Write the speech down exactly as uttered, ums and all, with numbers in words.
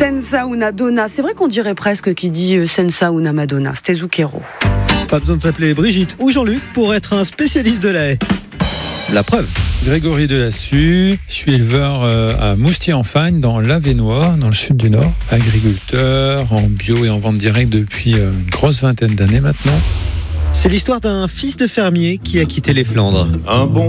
Senza una donna. C'est vrai qu'on dirait presque qu'il dit euh, Senza una Madonna. C'était Zucchero. Pas besoin de s'appeler Brigitte ou Jean-Luc pour être un spécialiste de la haie. La preuve. Grégory Delassus, je suis éleveur à Moustier-en-Fagne, dans l'Avesnois, dans le sud du Nord. Agriculteur, en bio et en vente directe depuis une grosse vingtaine d'années maintenant. C'est l'histoire d'un fils de fermier qui a quitté les Flandres. Un bon